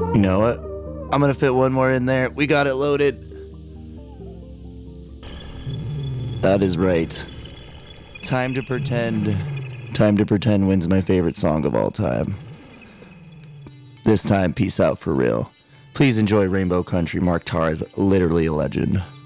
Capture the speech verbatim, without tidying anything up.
You know what? I'm gonna fit one more in there. We got it loaded. That is right. Time to Pretend. Time to Pretend wins my favorite song of all time. This time, peace out for real. Please enjoy Rainbow Country. Mark Tarr is literally a legend.